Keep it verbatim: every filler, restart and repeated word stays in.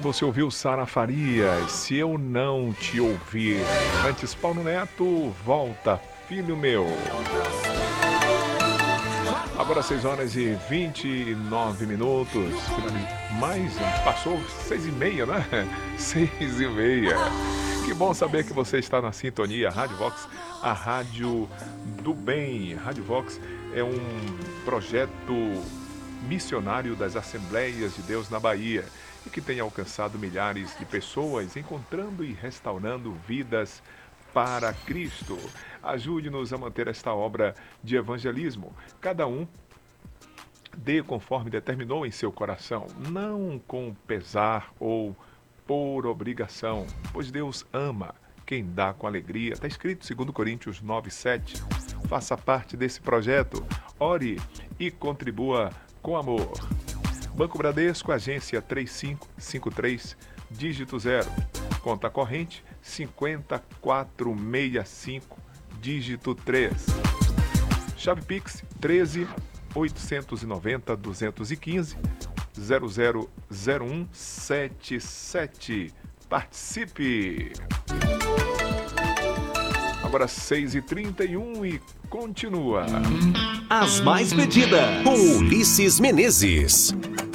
você ouviu Sara Farias, Se Eu Não Te Ouvir. Antes, Paulo Neto, Volta, Filho Meu. Agora seis horas e vinte e nove minutos. Mais, passou seis e meia, né? seis e meia. Que bom saber que você está na sintonia. Rádio Vox, a rádio do bem. Rádio Vox é um projeto missionário das Assembleias de Deus na Bahia e que tem alcançado milhares de pessoas, encontrando e restaurando vidas para Cristo. Ajude-nos a manter esta obra de evangelismo. Cada um dê conforme determinou em seu coração, não com pesar ou por obrigação, pois Deus ama quem dá com alegria. Está escrito em dois Coríntios nove, sete. Faça parte desse projeto, ore e contribua com amor. Banco Bradesco, agência três cinco cinco três, dígito zero. Conta corrente cinquenta e quatro sessenta e cinco, dígito três. Chave Pix treze oitocentos e noventa duzentos e quinze zero zero zero um sete sete. Participe! Agora seis e trinta e um e continua. As Mais Pedidas, com Ulisses Menezes.